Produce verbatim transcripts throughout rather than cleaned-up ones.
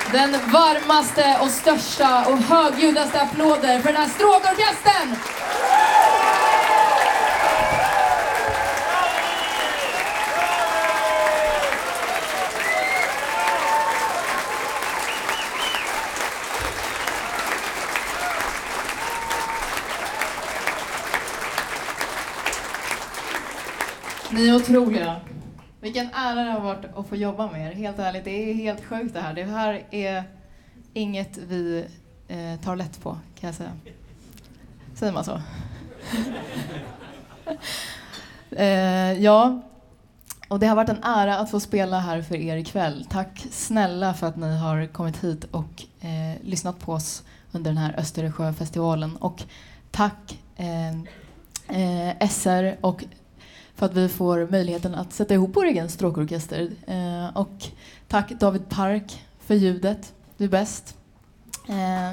Den varmaste och största och högljudaste applåder för den här stråkorkestern! Ni är otroliga. Vilken ära det har varit att få jobba med er. Helt ärligt, det är helt sjukt det här. Det här är inget vi eh, tar lätt på, kan jag säga. Säger man så? eh, ja, och det har varit en ära att få spela här för er ikväll. Tack snälla för att ni har kommit hit och eh, lyssnat på oss under den här Östersjöfestivalen. Och tack eh, eh, S R och för att vi får möjligheten att sätta ihop vår egen stråkorkester. Eh, och tack David Park för ljudet. Du är bäst. Eh.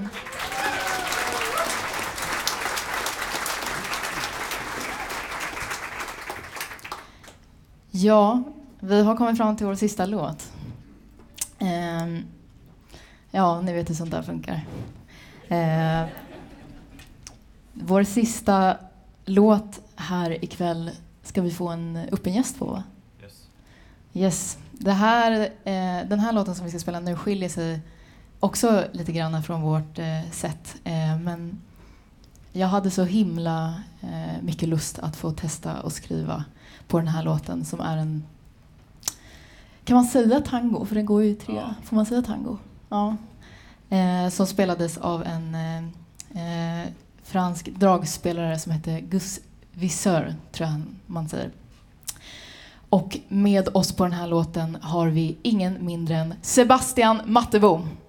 Ja, vi har kommit fram till vår sista låt. Eh. Ja, ni vet hur sånt där funkar. Eh. Vår sista låt här ikväll ska vi få en öppen gäst på, va? Yes. Yes. Det här, eh, den här låten som vi ska spela nu skiljer sig också lite grann från vårt eh, sätt. Eh, men jag hade så himla eh, mycket lust att få testa och skriva på den här låten som är en... Kan man säga tango? För den går ju i tre. Ja. Får man säga tango? Ja. Eh, som spelades av en eh, eh, fransk dragspelare som heter Gus Viseur, tror jag man säger. Och med oss på den här låten har vi ingen mindre än Sebastian Mattebo.